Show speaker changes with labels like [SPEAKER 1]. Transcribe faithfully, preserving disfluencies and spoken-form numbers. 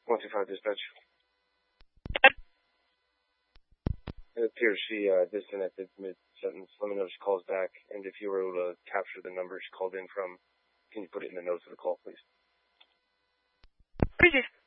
[SPEAKER 1] one two five dispatch. It appears she uh, disconnected mid-sentence. Let me know if she calls back. And if you were able to capture the number she called in from, can you put it in the notes of the call, please?
[SPEAKER 2] Appreciate it.